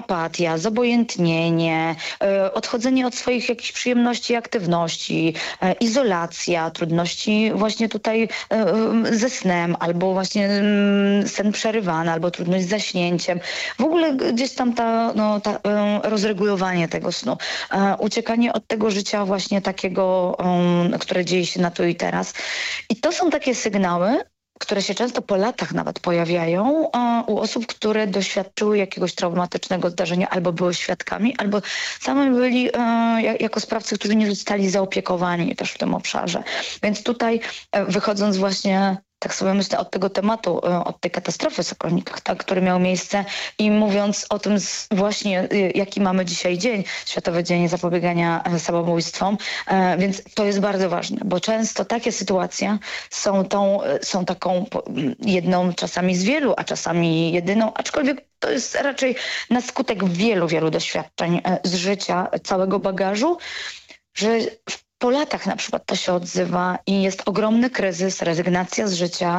apatia, zobojętnienie, odchodzenie od swoich jakichś przyjemności i aktywności, izolacja, trudności właśnie tutaj ze snem, albo właśnie sen przerywany, albo trudność z zaśnięciem. W ogóle gdzieś tam rozregulowanie tego snu, uciekanie od tego życia właśnie takiego, które dzieje się na tu i teraz. I to są takie sygnały, które się często po latach nawet pojawiają u osób, które doświadczyły jakiegoś traumatycznego zdarzenia, albo były świadkami, albo sami byli jako sprawcy, którzy nie zostali zaopiekowani też w tym obszarze. Więc tutaj wychodząc właśnie, tak sobie myślę, od tego tematu, od tej katastrofy w Sokolnikach, tak, który miał miejsce, i mówiąc o tym właśnie, jaki mamy dzisiaj dzień, Światowy Dzień Zapobiegania Samobójstwom, więc to jest bardzo ważne, bo często takie sytuacje są taką jedną czasami z wielu, a czasami jedyną, aczkolwiek to jest raczej na skutek wielu, wielu doświadczeń z życia, całego bagażu, że po latach na przykład to się odzywa i jest ogromny kryzys, rezygnacja z życia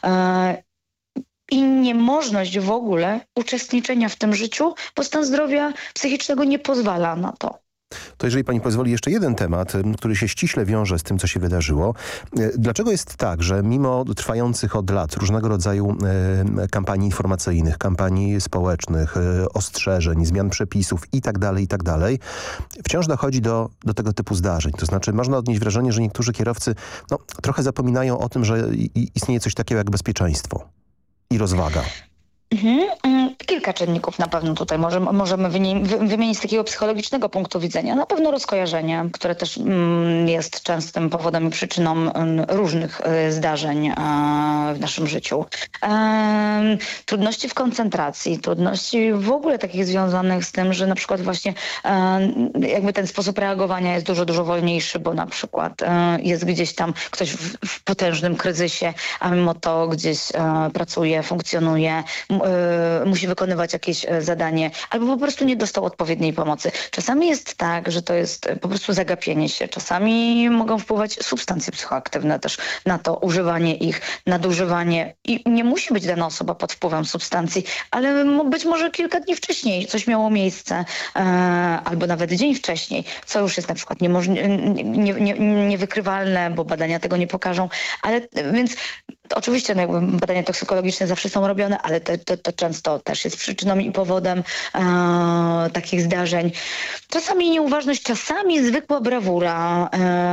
i niemożność w ogóle uczestniczenia w tym życiu, bo stan zdrowia psychicznego nie pozwala na to. To jeżeli pani pozwoli, jeszcze jeden temat, który się ściśle wiąże z tym, co się wydarzyło. Dlaczego jest tak, że mimo trwających od lat różnego rodzaju kampanii informacyjnych, kampanii społecznych, ostrzeżeń, zmian przepisów itd., wciąż dochodzi do tego typu zdarzeń? To znaczy można odnieść wrażenie, że niektórzy kierowcy trochę zapominają o tym, że istnieje coś takiego jak bezpieczeństwo i rozwaga. Kilka czynników na pewno tutaj możemy wymienić z takiego psychologicznego punktu widzenia. Na pewno rozkojarzenie, które też jest częstym powodem i przyczyną różnych zdarzeń w naszym życiu. Trudności w koncentracji, trudności w ogóle takich związanych z tym, że na przykład właśnie jakby ten sposób reagowania jest dużo, dużo wolniejszy, bo na przykład jest gdzieś tam ktoś w potężnym kryzysie, a mimo to gdzieś pracuje, funkcjonuje, musi wykonywać jakieś zadanie, albo po prostu nie dostał odpowiedniej pomocy. Czasami jest tak, że to jest po prostu zagapienie się. Czasami mogą wpływać substancje psychoaktywne też na to, używanie ich, nadużywanie. I nie musi być dana osoba pod wpływem substancji, ale być może kilka dni wcześniej coś miało miejsce, albo nawet dzień wcześniej, co już jest na przykład niewykrywalne, bo badania tego nie pokażą. Ale więc oczywiście badania toksykologiczne zawsze są robione, ale to często też jest przyczyną i powodem takich zdarzeń. Czasami nieuważność, czasami zwykła brawura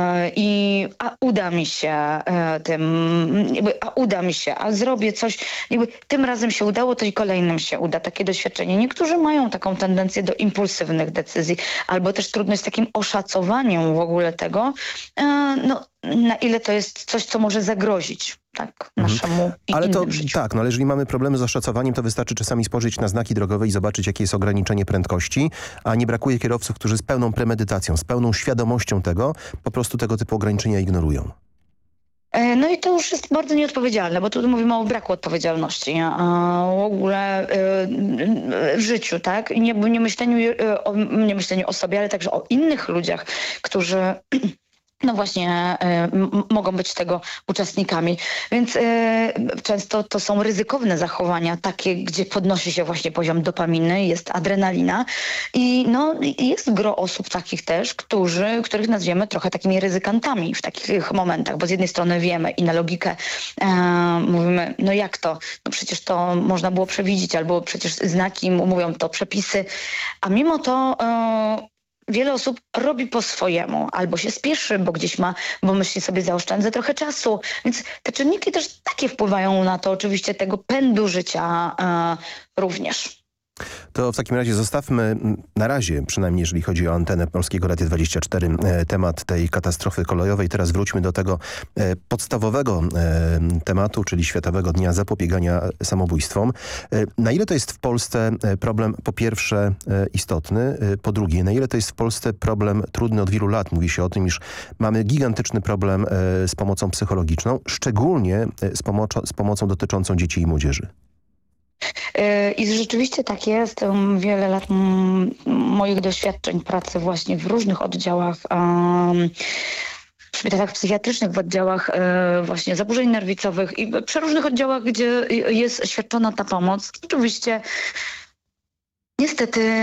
uda mi się, a zrobię coś, tym razem się udało, to i kolejnym się uda. Takie doświadczenie. Niektórzy mają taką tendencję do impulsywnych decyzji, albo też trudność z takim oszacowaniem w ogóle tego, na ile to jest coś, co może zagrozić naszemu i innym życiu. Tak, ale jeżeli mamy problemy z oszacowaniem, to wystarczy czasami spojrzeć na znaki drogowe i zobaczyć, jakie jest ograniczenie prędkości, a nie brakuje kierowców, którzy z pełną premedytacją, z pełną świadomością tego, po prostu tego typu ograniczenia ignorują. No i to już jest bardzo nieodpowiedzialne, bo tu mówimy o braku odpowiedzialności w ogóle w życiu, tak? I nie myśleniu o sobie, ale także o innych ludziach, którzy właśnie mogą być tego uczestnikami. Więc często to są ryzykowne zachowania, takie, gdzie podnosi się właśnie poziom dopaminy, jest adrenalina i jest gro osób takich też, których nazwiemy trochę takimi ryzykantami w takich momentach, bo z jednej strony wiemy i na logikę mówimy, jak to? Przecież to można było przewidzieć, albo przecież znaki mówią to, przepisy, a mimo to wiele osób robi po swojemu, albo się spieszy, bo myśli sobie, zaoszczędzę trochę czasu. Więc te czynniki też takie wpływają na to, oczywiście tego pędu życia również. To w takim razie zostawmy na razie, przynajmniej jeżeli chodzi o antenę Polskiego Radia 24, temat tej katastrofy kolejowej. Teraz wróćmy do tego podstawowego tematu, czyli Światowego Dnia Zapobiegania Samobójstwom. Na ile to jest w Polsce problem, po pierwsze, istotny, po drugie, na ile to jest w Polsce problem trudny od wielu lat? Mówi się o tym, iż mamy gigantyczny problem z pomocą psychologiczną, szczególnie z pomocą dotyczącą dzieci i młodzieży. I rzeczywiście tak jest. Wiele lat moich doświadczeń pracy właśnie w różnych oddziałach, w szpitalach psychiatrycznych, w oddziałach właśnie zaburzeń nerwicowych i przy różnych oddziałach, gdzie jest świadczona ta pomoc. Oczywiście niestety